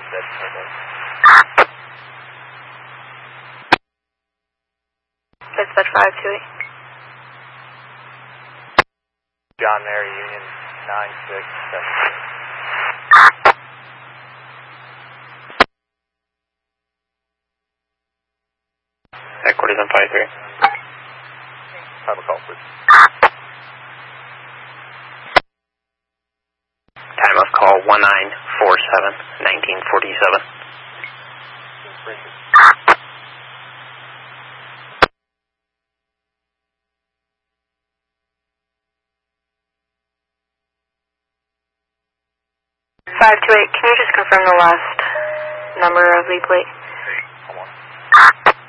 Dispatch 528. John Mary Union 9676. Headquarters on 53. Time of call, please. Time of call 1947-1947. Can you just confirm the last number of the plate? Hold on.